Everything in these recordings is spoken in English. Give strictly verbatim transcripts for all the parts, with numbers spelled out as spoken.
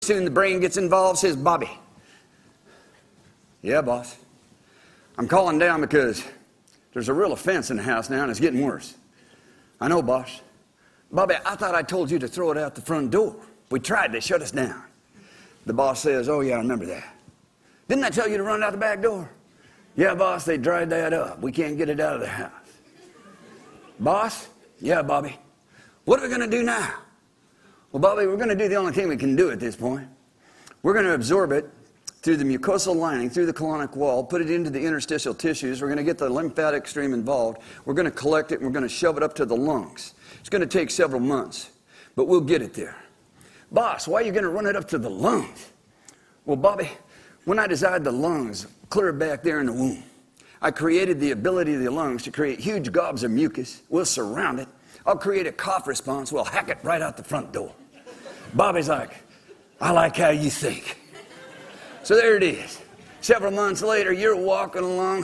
Soon the brain gets involved, says, Bobby. Yeah, boss. I'm calling down because there's a real offense in the house now and it's getting worse. I know, boss. Bobby, I thought I told you to throw it out the front door. We tried, they shut us down. The boss says, oh yeah, I remember that. Didn't I tell you to run out the back door? Yeah, boss, they dried that up. We can't get it out of the house. Boss? Yeah, Bobby. What are we going to do now? Well, Bobby, we're going to do the only thing we can do at this point. We're going to absorb it through the mucosal lining, through the colonic wall, put it into the interstitial tissues. We're going to get the lymphatic stream involved. We're going to collect it, and we're going to shove it up to the lungs. It's going to take several months, but we'll get it there. Boss, why are you going to run it up to the lungs? Well, Bobby, when I designed the lungs clear back there in the womb, I created the ability of the lungs to create huge gobs of mucus. We'll surround it. I'll create a cough response. We'll hack it right out the front door. Bobby's like, I like how you think. So there it is. Several months later, you're walking along,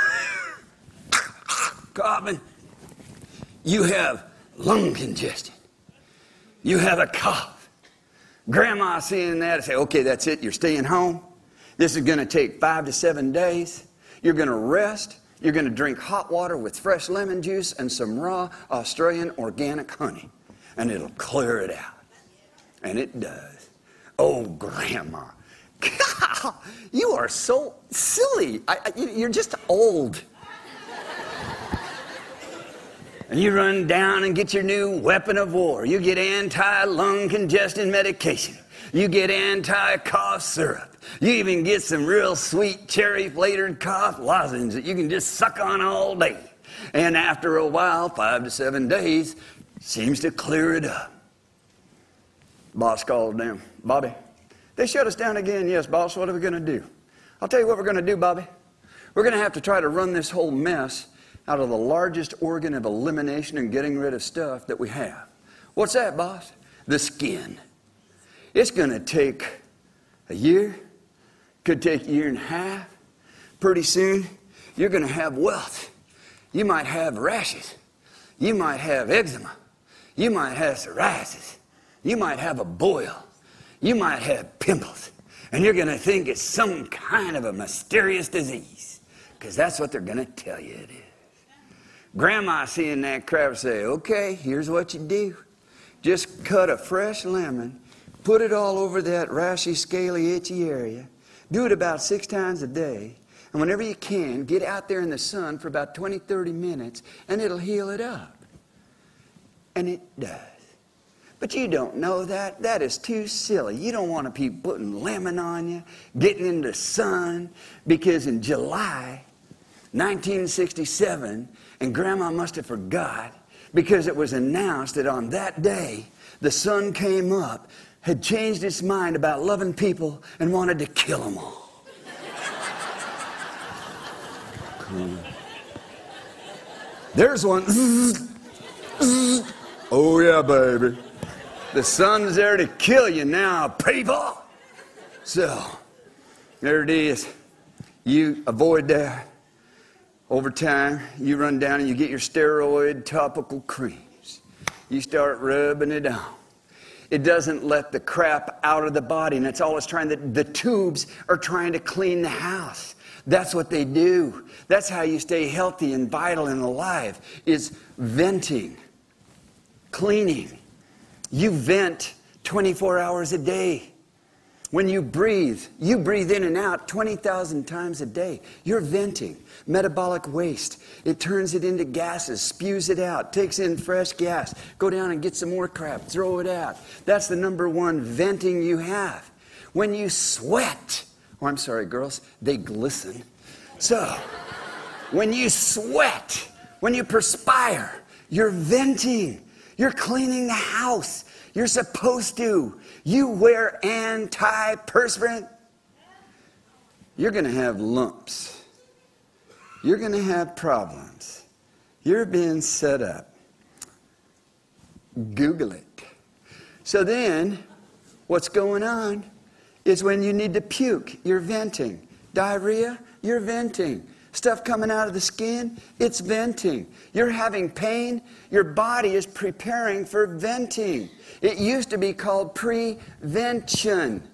coughing. You have lung congestion. You have a cough. Grandma seeing that and say, okay, that's it. You're staying home. This is going to take five to seven days. You're going to rest. You're going to drink hot water with fresh lemon juice and some raw Australian organic honey. And it'll clear it out. And it does. Oh, Grandma. God, you are so silly. I, I, you're just old. And you run down and get your new weapon of war. You get anti-lung congestion medication. You get anti-cough syrup. You even get some real sweet cherry-flavored cough lozenges that you can just suck on all day. And after a while, five to seven days, seems to clear it up. Boss called them. Bobby, they shut us down again. Yes, boss, what are we going to do? I'll tell you what we're going to do, Bobby. We're going to have to try to run this whole mess out of the largest organ of elimination and getting rid of stuff that we have. What's that, boss? The skin. It's going to take a year. Could take a year and a half. Pretty soon, you're going to have welts. You might have rashes. You might have eczema. You might have psoriasis. You might have a boil. You might have pimples. And you're going to think it's some kind of a mysterious disease. Because that's what they're going to tell you it is. Grandma seeing that crap say, okay, here's what you do. Just cut a fresh lemon. Put it all over that rashy, scaly, itchy area. Do it about six times a day. And whenever you can, get out there in the sun for about twenty, thirty minutes, and it'll heal it up. And it does. But you don't know that. That is too silly. You don't want to be putting lemon on you, getting in the sun, because in July nineteen sixty-seven, and Grandma must have forgot, because it was announced that on that day, the sun came up, had changed its mind about loving people, and wanted to kill them all. Cool. There's one. Oh, yeah, baby. The sun's there to kill you now, people. So, there it is. You avoid that. Over time, you run down and you get your steroid topical creams. You start rubbing it on. It doesn't let the crap out of the body, and it's always trying to, the tubes are trying to clean the house. That's what they do. That's how you stay healthy and vital and alive, is venting, cleaning. You vent twenty-four hours a day. When you breathe, you breathe in and out twenty thousand times a day. You're venting metabolic waste. It turns it into gases, spews it out, takes in fresh gas. Go down and get some more crap, throw it out. That's the number one venting you have. When you sweat, oh, I'm sorry, girls, they glisten. So, when you sweat, when you perspire, you're venting. You're cleaning the house. You're supposed to. You wear antiperspirant. You're going to have lumps. You're going to have problems. You're being set up. Google it. So then, what's going on is when you need to puke, you're venting. Diarrhea, you're venting. stuff coming out of the skin, it's venting. You're having pain, your body is preparing for venting. It used to be called prevention.